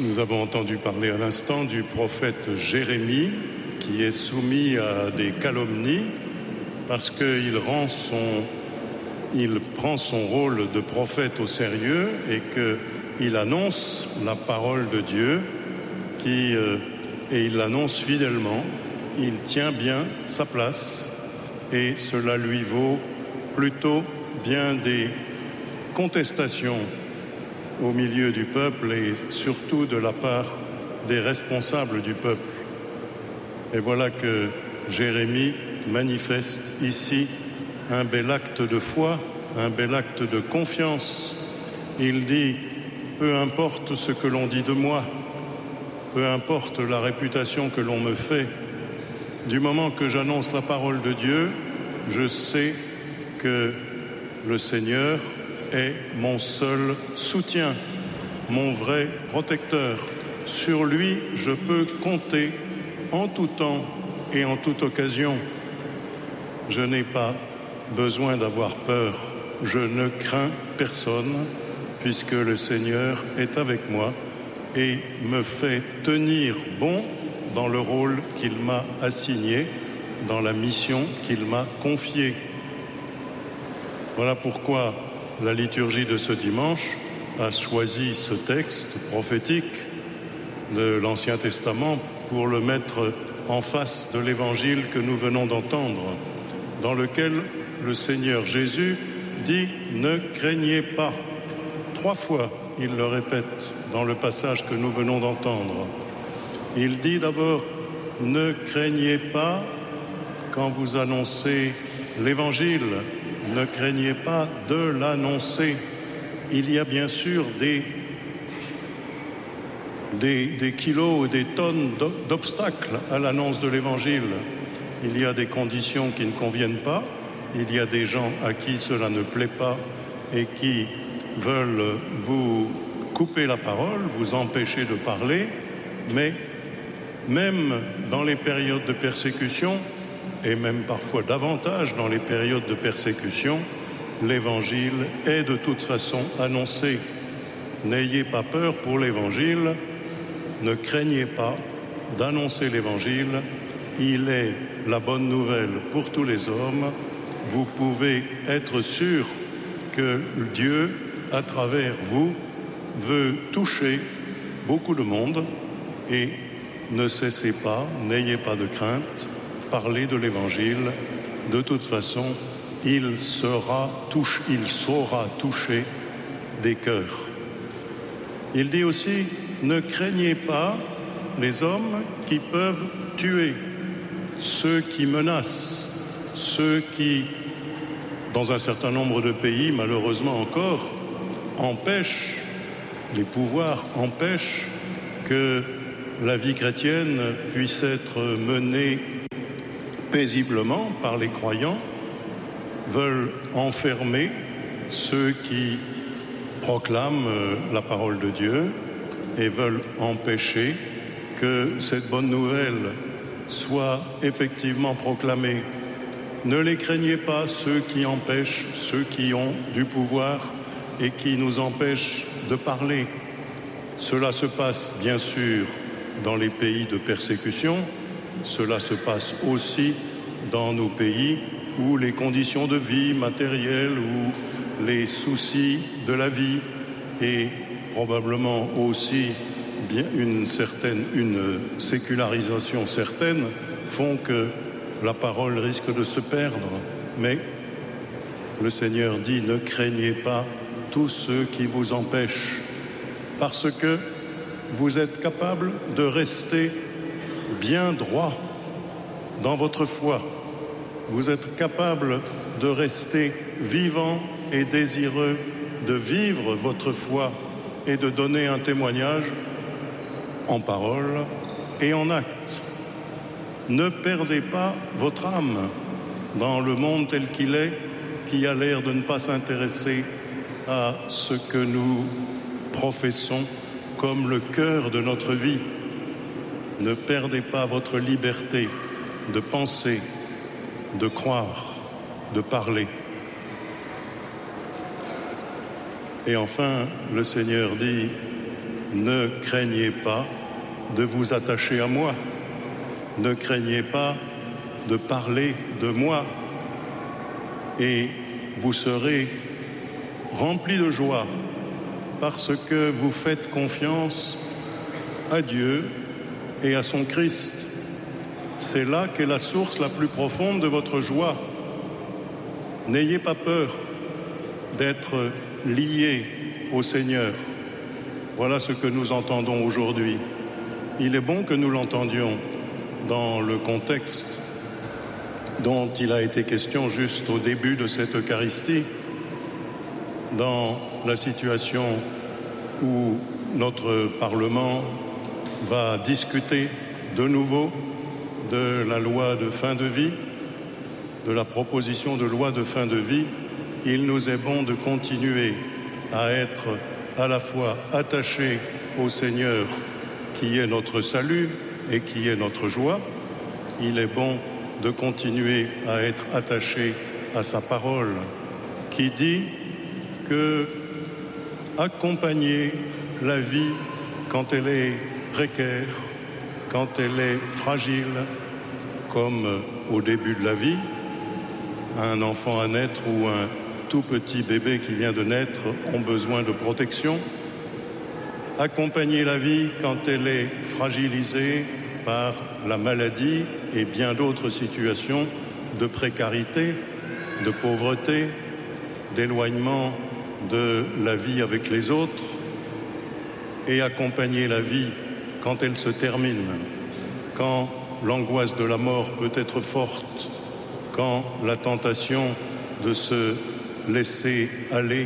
Nous avons entendu parler à l'instant du prophète Jérémie qui est soumis à des calomnies parce qu'il prend son rôle de prophète au sérieux et qu'il annonce la parole de Dieu et il l'annonce fidèlement. Il tient bien sa place et cela lui vaut plutôt bien des contestations au milieu du peuple et surtout de la part des responsables du peuple. Et voilà que Jérémie manifeste ici un bel acte de foi, un bel acte de confiance. Il dit « Peu importe ce que l'on dit de moi, peu importe la réputation que l'on me fait, du moment que j'annonce la parole de Dieu, je sais que le Seigneur est mon seul soutien, mon vrai protecteur. Sur lui, je peux compter en tout temps et en toute occasion. Je n'ai pas besoin d'avoir peur. Je ne crains personne, puisque le Seigneur est avec moi et me fait tenir bon dans le rôle qu'il m'a assigné, dans la mission qu'il m'a confiée. Voilà pourquoi la liturgie de ce dimanche a choisi ce texte prophétique de l'Ancien Testament pour le mettre en face de l'évangile que nous venons d'entendre, dans lequel le Seigneur Jésus dit « Ne craignez pas ». 3 fois, il le répète dans le passage que nous venons d'entendre. Il dit d'abord « Ne craignez pas quand vous annoncez l'évangile ». Ne craignez pas de l'annoncer. Il y a bien sûr des kilos ou des tonnes d'obstacles à l'annonce de l'Évangile. Il y a des conditions qui ne conviennent pas. Il y a des gens à qui cela ne plaît pas et qui veulent vous couper la parole, vous empêcher de parler. Mais même dans les périodes de persécution, et même parfois davantage dans les périodes de persécution, l'Évangile est de toute façon annoncé. N'ayez pas peur pour l'Évangile, ne craignez pas d'annoncer l'Évangile. Il est la bonne nouvelle pour tous les hommes. Vous pouvez être sûr que Dieu, à travers vous, veut toucher beaucoup de monde et ne cessez pas, n'ayez pas de crainte. Parler de l'Évangile, de toute façon, il saura toucher des cœurs. Il dit aussi, ne craignez pas les hommes qui peuvent tuer, ceux qui menacent, ceux qui, dans un certain nombre de pays, malheureusement encore, les pouvoirs empêchent que la vie chrétienne puisse être menée paisiblement par les croyants, veulent enfermer ceux qui proclament la parole de Dieu et veulent empêcher que cette bonne nouvelle soit effectivement proclamée. Ne les craignez pas, ceux qui empêchent, ceux qui ont du pouvoir et qui nous empêchent de parler. Cela se passe bien sûr dans les pays de persécution. Cela se passe aussi dans nos pays où les conditions de vie matérielles, où les soucis de la vie et probablement aussi bien une sécularisation certaine font que la parole risque de se perdre. Mais le Seigneur dit « Ne craignez pas tous ceux qui vous empêchent, parce que vous êtes capables de rester bien droit dans votre foi. Vous êtes capable de rester vivant et désireux de vivre votre foi et de donner un témoignage en parole et en acte. Ne perdez pas votre âme dans le monde tel qu'il est, qui a l'air de ne pas s'intéresser à ce que nous professons comme le cœur de notre vie. Ne perdez pas votre liberté de penser, de croire, de parler. Et enfin, le Seigneur dit ne craignez pas de vous attacher à moi, ne craignez pas de parler de moi, et vous serez remplis de joie parce que vous faites confiance à Dieu et à son Christ. C'est là qu'est la source la plus profonde de votre joie. N'ayez pas peur d'être liés au Seigneur. Voilà ce que nous entendons aujourd'hui. Il est bon que nous l'entendions dans le contexte dont il a été question juste au début de cette Eucharistie, dans la situation où notre Parlement va discuter de nouveau de la loi de fin de vie, de la proposition de loi de fin de vie. Il nous est bon de continuer à être à la fois attachés au Seigneur qui est notre salut et qui est notre joie. Il est bon de continuer à être attachés à sa parole qui dit que accompagner la vie quand elle est précaire, quand elle est fragile, comme au début de la vie, un enfant à naître ou un tout petit bébé qui vient de naître ont besoin de protection. Accompagner la vie quand elle est fragilisée par la maladie et bien d'autres situations de précarité, de pauvreté, d'éloignement de la vie avec les autres, et accompagner la vie quand elle se termine, quand l'angoisse de la mort peut être forte, quand la tentation de se laisser aller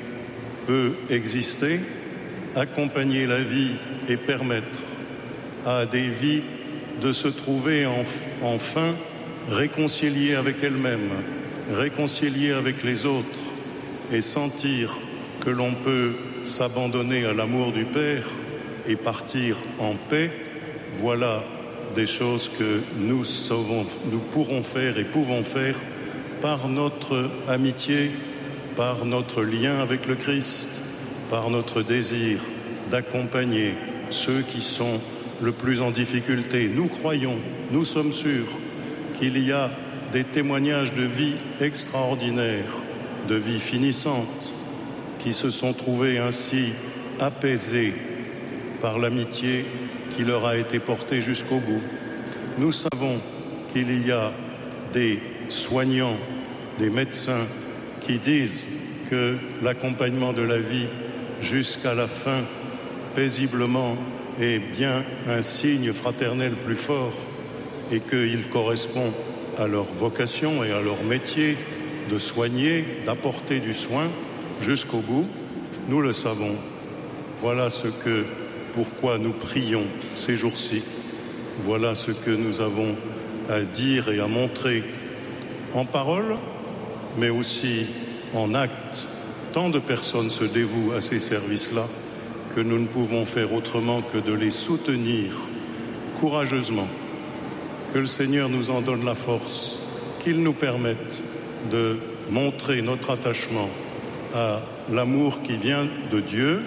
peut exister, accompagner la vie et permettre à des vies de se trouver enfin réconciliées avec elles-mêmes, réconciliées avec les autres, et sentir que l'on peut s'abandonner à l'amour du Père et partir en paix. Voilà des choses que nous pourrons faire et pouvons faire par notre amitié, par notre lien avec le Christ, par notre désir d'accompagner ceux qui sont le plus en difficulté. Nous croyons, nous sommes sûrs qu'il y a des témoignages de vie extraordinaires, de vie finissante, qui se sont trouvés ainsi apaisés par l'amitié qui leur a été portée jusqu'au bout. Nous savons qu'il y a des soignants, des médecins qui disent que l'accompagnement de la vie jusqu'à la fin, paisiblement, est bien un signe fraternel plus fort et qu'il correspond à leur vocation et à leur métier de soigner, d'apporter du soin jusqu'au bout. Nous le savons. Voilà pourquoi nous prions ces jours-ci. Voilà ce que nous avons à dire et à montrer en parole, mais aussi en acte. Tant de personnes se dévouent à ces services-là que nous ne pouvons faire autrement que de les soutenir courageusement. Que le Seigneur nous en donne la force, qu'il nous permette de montrer notre attachement à l'amour qui vient de Dieu,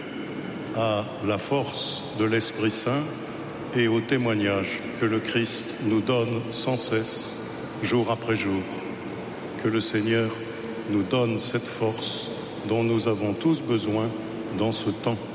à la force de l'Esprit Saint et au témoignage que le Christ nous donne sans cesse, jour après jour. Que le Seigneur nous donne cette force dont nous avons tous besoin dans ce temps.